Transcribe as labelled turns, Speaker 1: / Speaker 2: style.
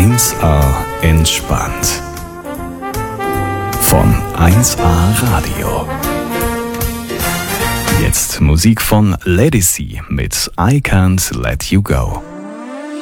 Speaker 1: 1A entspannt. Von 1A Radio. Jetzt Musik von Lady C mit I Can't Let You Go.